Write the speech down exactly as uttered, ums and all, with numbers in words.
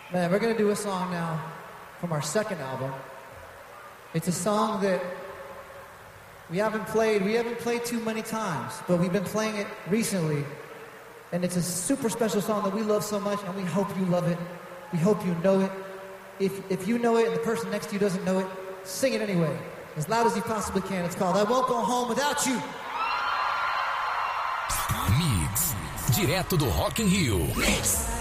Man, we're gonna do a song now from our second album. It's a song that we haven't played, we haven't played too many times, but we've been playing it recently. And it's a super special song that we love so much, and we hope you love it. We hope you know it. If if you know it and the person next to you doesn't know it, sing it anyway, as loud as you possibly can. It's called I Won't Go Home Without You. Mix, direto do Rock in Rio. Mix.